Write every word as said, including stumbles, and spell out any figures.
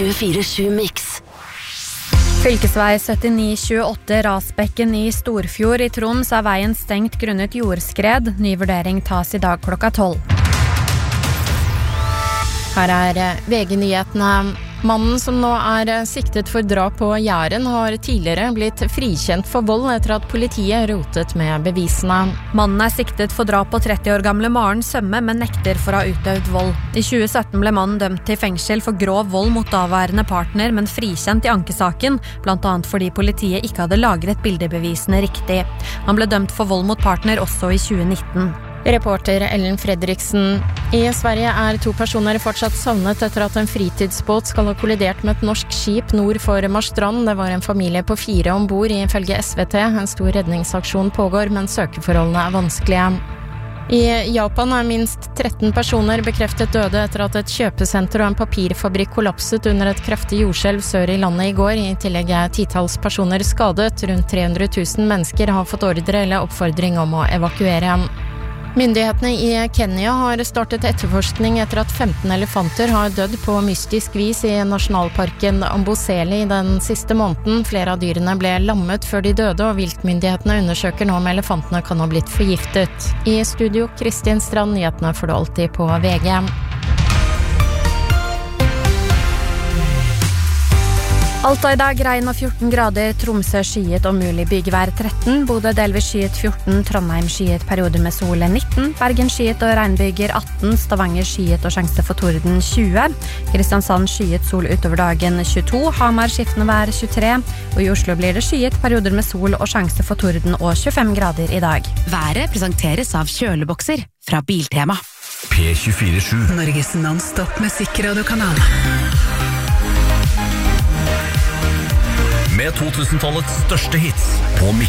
tjuefire sju Mix. Fylkesvei syttini tjueåtte Rasbekken i Storfjord i Troms er veien stengt grunnet jordskred. Ny vurdering tas i dag klokka tolv. Her er V G-nyhetene. Mannen som nå er siktet for drap på Jæren har tidligere blitt frikjent for vold etter at politiet rotet med bevisene. Mannen er siktet for drap på tretti år gamle Maren Sømme, men nekter for å ha utøvd vold. I tjue sytten ble mannen dømt til fengsel for grov vold mot daværende partner, men frikjent i ankesaken, blant annet fordi politiet ikke hadde lagret bildebevisene riktig. Han ble dømt for vold mot partner også i tjue nitten. Reporter Ellen Fredriksen. I Sverige er to personer fortsatt savnet etter at en fritidsbåt skal ha kollidert med et norsk skip nord for Marstrand. Det var en familie på fire ombord, ifølge S V T. En stor redningsaksjon pågår, men søkeforholdene er vanskelige. I Japan er minst tretten personer bekreftet døde etter at et kjøpesenter og en papirfabrikk kollapset under et kraftig jordskjelv sør i landet i går. I tillegg er titalls personer skadet. Rundt tre hundre tusen mennesker har fått ordre eller oppfordring om å evakuere. Myndighetene i Kenya har startet etterforskning etter at femten elefanter har dødd på mystisk vis i nasjonalparken Amboseli den siste måneden. Flere av dyrene ble lammet før de døde, og viltmyndighetene undersøker nå om elefantene kan ha blitt forgiftet. I studio, Kristin Strand, nyhetene får du alltid på V G. Alta i dag regn og fjorten grader, Tromsø skyet og mulig bygevær tretten, Bodø delvis skyet fjorten, Trondheim skyet perioder med sol nitten, Bergen skyet og regnbyger atten, Stavanger skyet og sjanse for torden tjue, Kristiansand skyet sol utover dagen tjueto, Hamar skiftende vær tjuetre, og i Oslo blir det skyet perioder med sol og sjanse for torden og tjuefem grader i dag. Været presenteres av kjølebokser fra Biltema. P tjuefire sju Norges non-stop musikkradiokanal. med to tusen-tallets største hits på Mix.